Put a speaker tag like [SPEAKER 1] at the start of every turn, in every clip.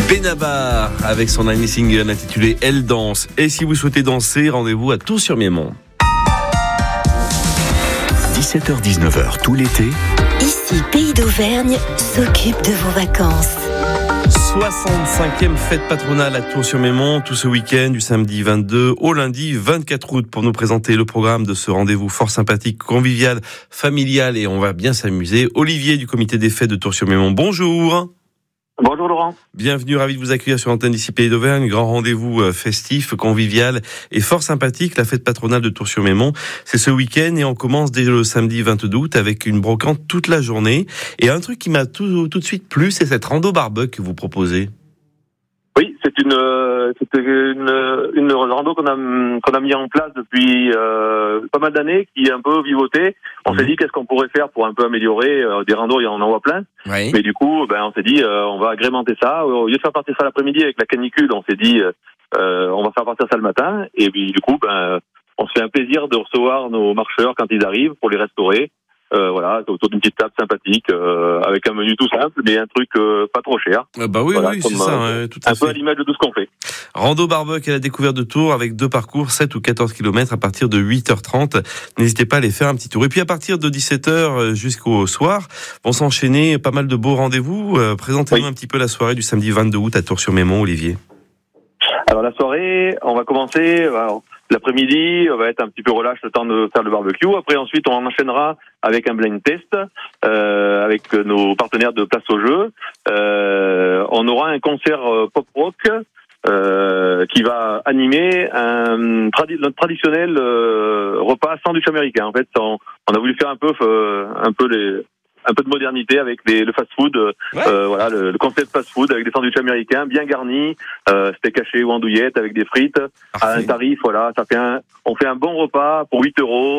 [SPEAKER 1] Benabar avec son dernier single intitulé Elle danse. Et si vous souhaitez danser, rendez-vous à Tours-sur-Mémont.
[SPEAKER 2] 17h-19h tout l'été.
[SPEAKER 3] Ici, Pays d'Auvergne s'occupe de vos vacances.
[SPEAKER 1] 65e fête patronale à Tours-sur-Mémont, tout ce week-end du samedi 22 au lundi 24 août pour nous présenter le programme de ce rendez-vous fort sympathique, convivial, familial et on va bien s'amuser. Olivier du comité des fêtes de Tours-sur-Mémont, bonjour.
[SPEAKER 4] Bonjour Laurent.
[SPEAKER 1] Bienvenue, ravi de vous accueillir sur l'antenne d'ici Pays d'Auvergne. Grand rendez-vous festif, convivial et fort sympathique. La fête patronale de Tours-sur-Mémont, c'est ce week-end et on commence dès le samedi 22 août avec une brocante toute la journée. Et un truc qui m'a tout de suite plu, c'est cette rando barbecue que vous proposez.
[SPEAKER 4] Oui, c'est une rando qu'on a mis en place depuis pas mal d'années, qui est un peu vivotée. On s'est dit qu'est-ce qu'on pourrait faire pour un peu améliorer des randos, il y en envoie plein.
[SPEAKER 1] Oui.
[SPEAKER 4] Mais du coup, on s'est dit on va agrémenter ça. Au lieu de faire partir ça l'après-midi avec la canicule, on s'est dit on va faire partir ça le matin. Et puis du coup, on se fait un plaisir de recevoir nos marcheurs quand ils arrivent pour les restaurer. Voilà, autour d'une petite table sympathique, avec un menu tout simple, mais un truc pas trop cher.
[SPEAKER 1] Oui,
[SPEAKER 4] voilà,
[SPEAKER 1] oui, c'est ça, tout à fait.
[SPEAKER 4] Un peu à l'image de tout ce qu'on fait.
[SPEAKER 1] Rando barbecue à la découverte de Tours avec 2 parcours, 7 ou 14 km à partir de 8h30. N'hésitez pas à aller faire un petit tour. Et puis à partir de 17h jusqu'au soir, vont s'enchaîner pas mal de beaux rendez-vous. Présentez-nous un petit peu la soirée du samedi 22 août à Tours-sur-Mémont, Olivier.
[SPEAKER 4] Alors la soirée, on va commencer... l'après-midi, on va être un petit peu relâche le temps de faire le barbecue. Après, ensuite, on enchaînera avec un blind test avec nos partenaires de Place au Jeu. On aura un concert pop-rock qui va animer notre traditionnel repas sandwich américain. En fait, on a voulu faire un peu de modernité avec le fast-food, voilà, le concept fast-food avec des sandwichs américains bien garnis, steak haché ou andouillette avec des frites. Parfait. À un tarif, voilà, on fait un bon repas pour 8 €.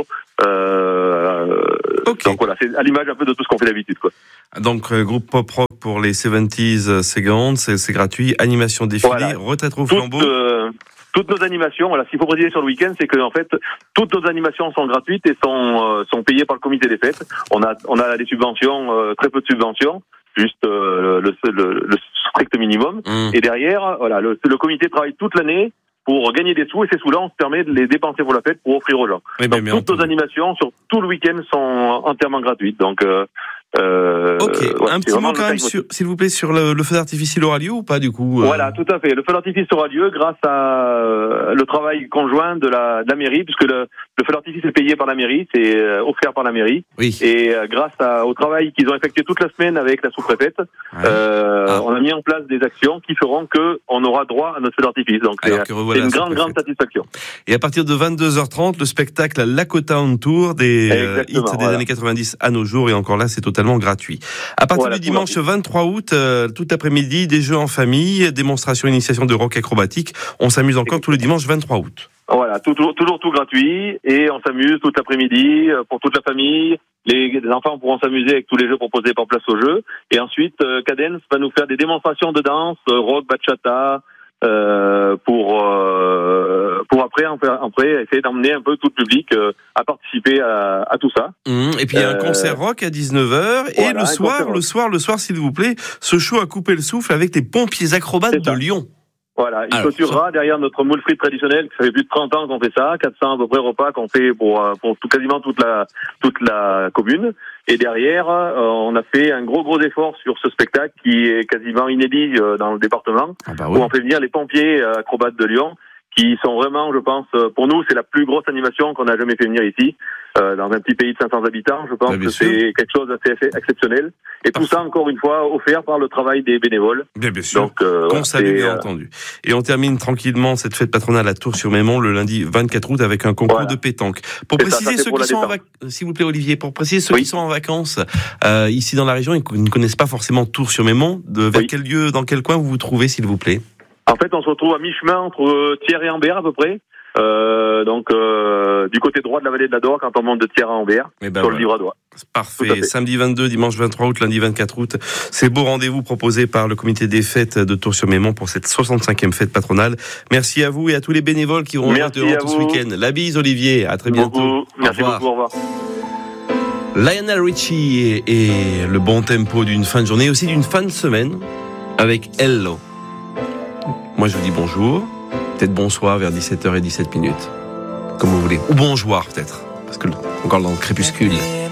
[SPEAKER 1] Okay.
[SPEAKER 4] Donc voilà, c'est à l'image un peu de tout ce qu'on fait d'habitude, quoi.
[SPEAKER 1] Donc groupe pop rock pour les 70s seconds, c'est gratuit, animation défilé, voilà. Retraite au flambeau.
[SPEAKER 4] Toutes nos animations, voilà, ce qu'il faut préciser sur le week-end, c'est que en fait, toutes nos animations sont gratuites et sont payées par le comité des fêtes. On a des subventions, très peu de subventions, juste le strict minimum. Et derrière, voilà, le comité travaille toute l'année pour gagner des sous et ces sous-là, on se permet de les dépenser pour la fête pour offrir aux gens. Donc toutes nos animations sur tout le week-end sont entièrement gratuites. Donc
[SPEAKER 1] ok, ouais, un petit mot quand même, s'il vous plaît, sur le feu d'artifice, il aura lieu ou pas du coup
[SPEAKER 4] Voilà, tout à fait. Le feu d'artifice aura lieu grâce à le travail conjoint de la mairie, puisque le feu d'artifice est payé par la mairie, c'est offert par la mairie. Oui. Et grâce au travail qu'ils ont effectué toute la semaine avec la sous-préfète, on a mis en place des actions qui feront que on aura droit à notre feu d'artifice. Donc c'est une grande satisfaction.
[SPEAKER 1] Et à partir de 22h30, le spectacle Lakota on Tour des hits des années 90 à nos jours, et encore là, c'est totalement gratuit. À partir du dimanche 23 août, tout après-midi, des jeux en famille, démonstration, initiation de rock acrobatique. On s'amuse encore tous les dimanches 23 août.
[SPEAKER 4] Voilà, toujours tout gratuit, et on s'amuse toute l'après-midi pour toute la famille. Les enfants pourront s'amuser avec tous les jeux proposés par Place au Jeu. Et ensuite, Cadence va nous faire des démonstrations de danse, rock, bachata, pour après essayer d'emmener un peu tout le public à participer à tout ça.
[SPEAKER 1] Et puis il y a un concert rock à 19h, et voilà, le soir, s'il vous plaît, ce show a coupé le souffle avec les pompiers acrobates de Lyon.
[SPEAKER 4] Voilà, il clôturera derrière notre moule frite traditionnelle, ça fait plus de 30 ans qu'on fait ça, 400 à peu près repas qu'on fait pour quasiment toute la commune. Et derrière, on a fait un gros effort sur ce spectacle qui est quasiment inédit dans le département, où on fait venir les pompiers acrobates de Lyon, qui sont vraiment, je pense, pour nous, c'est la plus grosse animation qu'on a jamais fait venir ici, dans un petit pays de 500 habitants. Je pense que c'est quelque chose d'assez exceptionnel. Et tout ça, encore une fois, offert par le travail des bénévoles.
[SPEAKER 1] Bien sûr. Donc, qu'on salue, bien entendu. Et on termine tranquillement cette fête patronale à Tours-sur-Mémont le lundi 24 août avec un concours de pétanque. Pour préciser ceux qui sont en vacances, s'il vous plaît, Olivier, pour préciser ceux qui sont en vacances, ici dans la région, ils ne connaissent pas forcément Tours-sur-Mémont. Vers quel lieu, dans quel coin vous vous trouvez, s'il vous plaît?
[SPEAKER 4] En fait, on se retrouve à mi-chemin entre Thiers et Ambert, à peu près. Du côté droit de la vallée de la Dore, quand on monte de Thiers à Ambert, sur le Livradois.
[SPEAKER 1] Parfait. Samedi 22, dimanche 23 août, lundi 24 août. Ces beaux rendez-vous proposés par le comité des fêtes de Tours-sur-Mémont pour cette 65e fête patronale. Merci à vous et à tous les bénévoles qui vont être durant tout ce week-end. La bise, Olivier. À très bientôt.
[SPEAKER 4] Merci beaucoup. Au revoir.
[SPEAKER 1] Lionel Richie et le bon tempo d'une fin de journée, aussi d'une fin de semaine avec Hello. Moi, je vous dis bonjour. Peut-être bonsoir vers 17h17 minutes. Comme vous voulez. Ou bonjour, peut-être. Parce que encore dans le crépuscule.